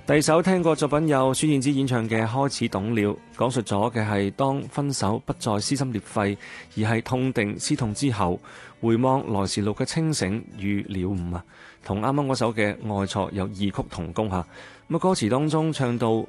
第二首聽過作品有孫燕姿演唱嘅《開始懂了》，講述咗嘅係當分手不再撕心裂肺，而係痛定思痛之後，回望來時路嘅清醒與了悟啊，同啱啱嗰首嘅愛錯有異曲同工嚇。咁歌詞當中唱到